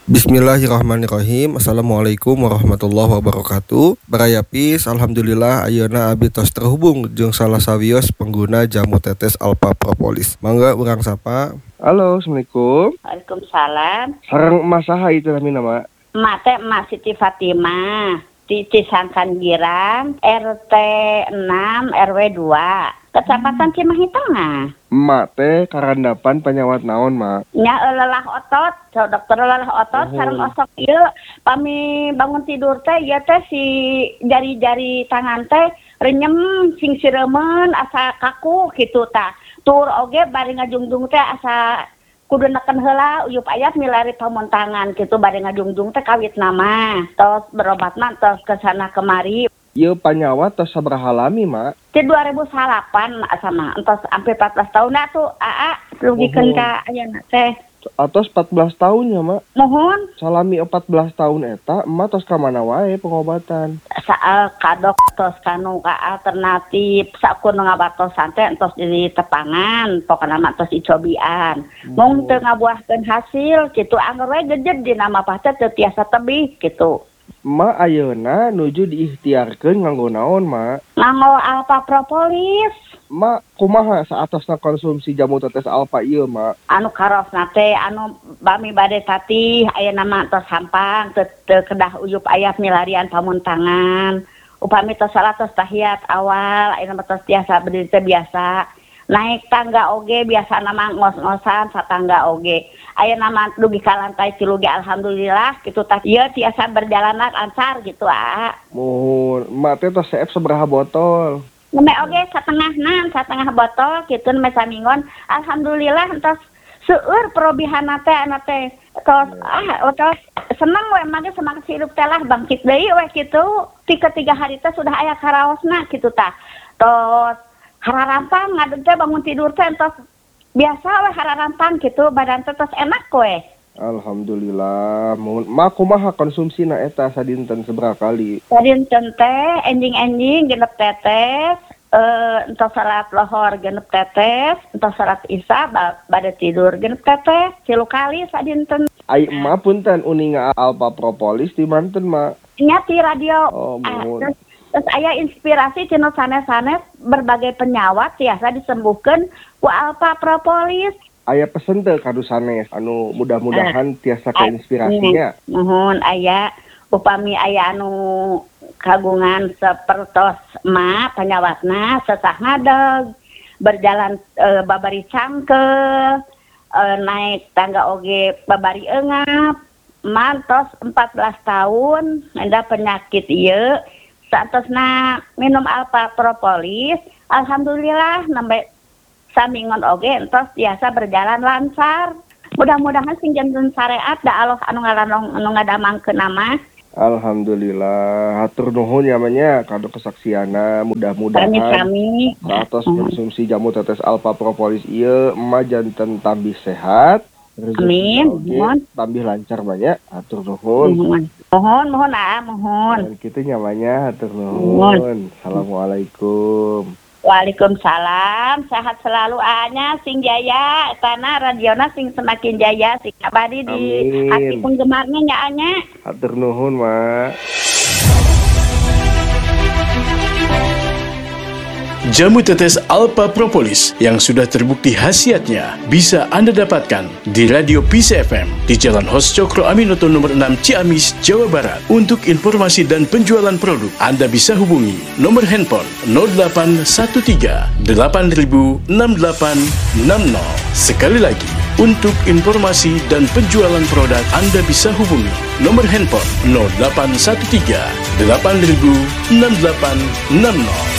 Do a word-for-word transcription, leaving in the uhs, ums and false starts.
Bismillahirrahmanirrahim. Assalamualaikum warahmatullahi wabarakatuh. Barayapis, alhamdulillah ayeuna abi tos terhubung jeung salah sawios pengguna jamu tetes Alpha Propolis. Mangga urang sapa. Halo, Assalamualaikum. Waalaikumsalam. Sareng emas saha itu namina, Mak? Emak teh Emak Siti Fatimah di Cisangkan Girang, R T enam R W dua, Kecamatan Cimahi Tengah. Emak teh karandapan penyawat naon, Mak? Nya lelah otot, so dokter lelah otot, oh. Sareng osok ieu pami bangun tidur teh ieu teh si jari-jari tangan teh renyem sing siremen asa kaku kitu tah. Tur oge bari ngajungjung teh asa kudu neken heula uyup ayat milari pamuntangan gitu bari ngajungjung teh kawit nama. Tos berobat mah tos kesana kemari. Ieu panyawat tos sabaraha lami, Mak? Di dua ribu delapan asa mah entos sampai empat belas tahun dah tuh aa rugikeun ka ayeuna teh. Atos empat belas tahun ya, Mak? Mohon. Salami empat belas tahun eta, emak tos ka mana wae pengobatan? Saal kadok tos kanu ka alternatif sakur ngabatosan teh entos di tepangan, pokona mah tos icobian. Mung teu ngabuahkeun hasil kitu anggar we gejed dina mah teh teu tiasa tebih kitu. Emak ayeuna nuju diikhtiarkeun nganggo naon, Mak? Nganggo Alpha Propolis. Mak, kumaha saatosna konsumsi jamu tetes Alpha ieu, Mak? Anu karosna teh anu bami bade tatih ayeuna mah tos hampang teu teu kedah uyup aya milarian pamuntangan. Upami tos salah tos tahiyat awal ayeuna mah tos tiasa berdiri teh biasa. Naik tangga oge biasa nama ngos-ngosan satangga oge. Ayeuna mah dugi ka lantai tilu ge alhamdulillah kitu tah ieu tiasa berjalan lancar gitu ah. Mohon, emak teh tos seep sabaraha botol? Neme oge satengahna, satengah botol kitu neme samingon. Alhamdulillah entos seueur perobihanna teh ana teh. Tos ah tos seneng we mage semangat hidup teh lah bangkit deui we kitu. Tiga tiga hari teh sudah aya karaosna kitu tah. Tos hararampang ngadeg teh bangun tidur teh entos biasa we hararampang kitu badan teh tos enak we. Alhamdulillah. Mohon mak kumaha konsumsina eta sadinten sabaraha kali? Sadinten teh enjing-enjing genep tetes, eh entos salat lohor genep tetes, entos salat isya bade tidur genep tetes, tilu kali sadinten. Ai emak punten uninga Alpha Propolis di manten, Mak? Nya ti radio. Oh, mohon. Ah, terus aya inspirasi cenah sanes-sanes berbagai penyawat tiasa disembuhkeun ku Alpha Propolis. Aya pesen teh kadu sanes anu mudah-mudahan ah, tiasa ka inspirasinya. Mohon aya upami aya anu kagungan sapertos emak penyawatna sesah ngadeg berjalan e, babari cangkel e, naik tangga oge babari eungap mantos empat belas tahun ada penyakit ieu saatosna minum Alpha Propolis alhamdulillah nembe samingon oge entos biasa berjalan lancar. Mudah-mudahan sing janten syariat da Allah anu ngaranong anu ngadamangkeun nama. Alhamdulillah, hatur nuhun namanya kado kesaksiana. Mudah-mudahan kami satos konsumsi jamu tetes Alpha Propolis ieu emak janten tambih sehat. Amin. Mohon tambih lancar banyak. Hatur nuhun. Mohon, mohon, mohon ah, mohon. Dan kitu nyamanya hatur nuhun. Assalamualaikum. Waalaikumsalam, sehat selalu anya sing jaya, tanah radiona sing semakin jaya, sing abadi di hati penggemarnya nya anya. Hatur nuhun, Mak. Jamu tetes Alpha Propolis yang sudah terbukti khasiatnya bisa Anda dapatkan di Radio P C F M di Jalan Hos Cokro Aminoto nomor enam Ciamis, Jawa Barat. Untuk informasi dan penjualan produk, Anda bisa hubungi nomor handphone nol delapan satu tiga delapan nol enam delapan enam nol. Sekali lagi, untuk informasi dan penjualan produk, Anda bisa hubungi nomor handphone nol delapan satu tiga delapan nol enam delapan enam nol.